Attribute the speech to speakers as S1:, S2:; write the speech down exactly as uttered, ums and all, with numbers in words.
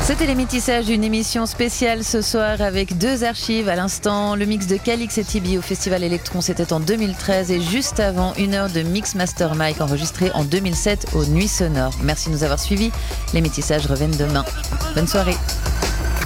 S1: C'était les métissages, une émission spéciale ce soir avec deux archives. À l'instant, le mix de Calix et Tibi au Festival Electron, c'était en deux mille treize. Et juste avant, une heure de Mix Master Mike enregistré en deux mille sept aux Nuits Sonores. Merci de nous avoir suivis. Les métissages reviennent demain. Bonne soirée.